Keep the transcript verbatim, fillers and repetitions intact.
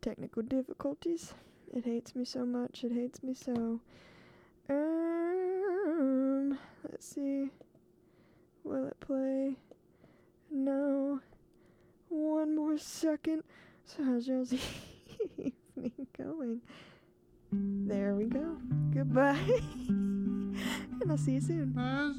technical difficulties. It hates me so much. It hates me so. Um, let's see. Will it play? No. One more second. So how's y'all's evening going? There we go. Goodbye. And I'll see you soon.